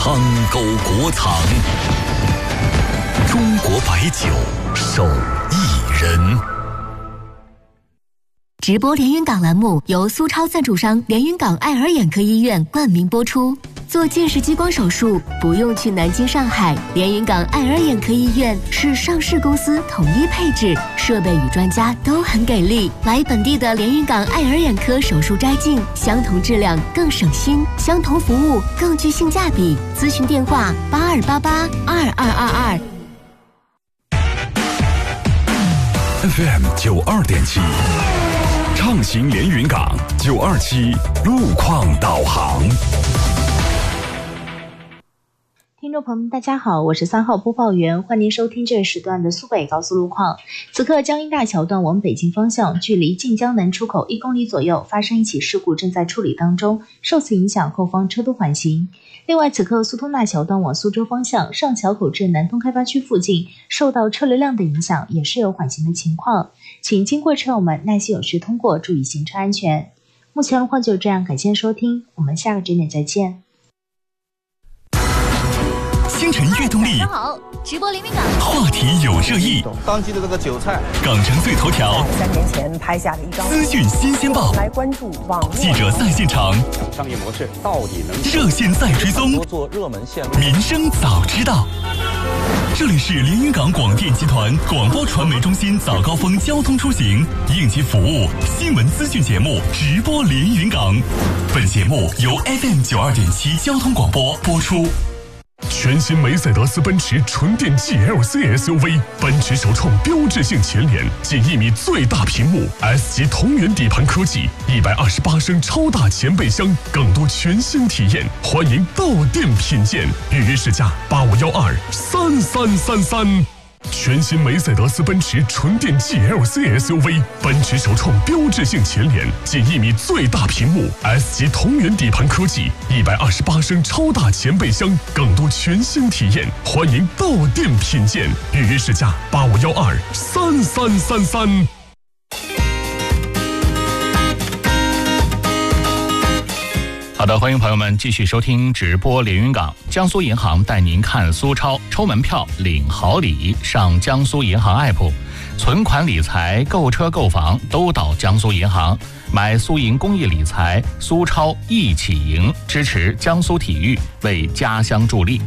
苍沟国藏，中国白酒手艺人。 直播连云港栏目由苏超赞助商连云港爱尔眼科医院冠名播出。做近视激光手术不用去南京、上海，连云港爱尔眼科医院是上市公司，统一配置，设备与专家都很给力。来本地的连云港爱尔眼科手术摘镜，相同质量更省心，相同服务更具性价比。咨询电话82882222。 FM 92.7，畅行连云港927路况导航。 听众朋友们，大家好，我是3号播报员，欢迎您收听这一时段的苏北高速路况。此刻江阴大桥段往北京方向，距离晋江南出口1公里左右发生一起事故，正在处理当中，受此影响，后方车多缓行。另外，此刻苏通大桥段往苏州方向，上桥口至南通开发区附近，受到车流量的影响，也是有缓行的情况，请经过车友们耐心有序通过，注意行车安全。目前路况就这样，感谢收听，我们下个节点再见。 星辰悦动力， 大家好，直播连云港， 话题有热议， 当季的这个韭菜， 港城最头条 ，3年前拍下的一张资讯新鲜报， 来关注网络记者在现场， 商业模式到底能热线在追踪， 多做热门线路， 民生早知道。这里是连云港广电集团广播传媒中心早高峰交通出行应急服务新闻资讯节目直播连云港，本节目由 FM 92.7交通广播播出。全新梅赛德斯奔驰纯电 GLC SUV， 奔驰首创标志性前脸，近1米最大屏幕 ，S 级同源底盘科技，128升超大前备箱，更多全新体验，欢迎到店品鉴，预约试驾85123333。全新梅赛德斯奔驰纯电 GLC SUV， 奔驰首创标志性前脸，近1米最大屏幕 ，S 级同源底盘科技，128升超大前备箱，更多全新体验，欢迎到店品鉴，预约试驾85123333。好的，欢迎朋友们继续收听直播连云港。江苏银行带您看苏超，抽门票领好礼，上江苏银行 app， 存款理财、购车购房都到江苏银行，买苏银公益理财，苏超一起赢，支持江苏体育，为家乡助力。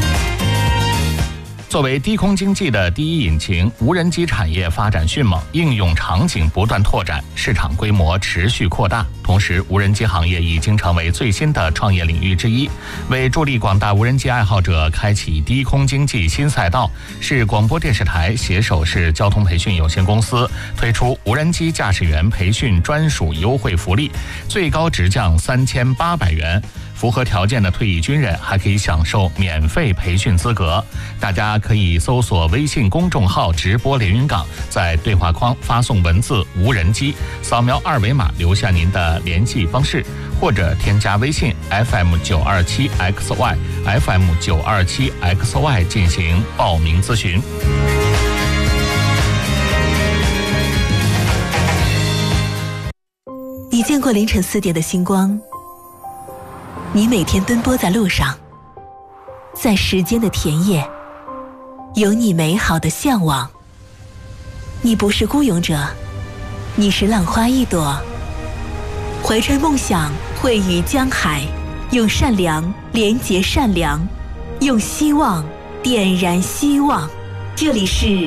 作为低空经济的第一引擎，无人机产业发展迅猛，应用场景不断拓展，市场规模持续扩大。同时，无人机行业已经成为最新的创业领域之一。为助力广大无人机爱好者开启低空经济新赛道，市广播电视台携手市交通培训有限公司推出无人机驾驶员培训专属优惠福利，最高直降3800元。符合条件的退役军人还可以享受免费培训资格。大家可以搜索微信公众号直播连云港，在对话框发送文字无人机，扫描2维码留下您的联系方式，或者添加微信 FM927XY FM927XY 进行报名咨询。 你见过凌晨4点的星光？你每天奔波在路上，在时间的田野，有你美好的向往。你不是孤勇者，你是浪花一朵，怀揣梦想，汇于江海，用善良连结善良，用希望点燃希望。这里是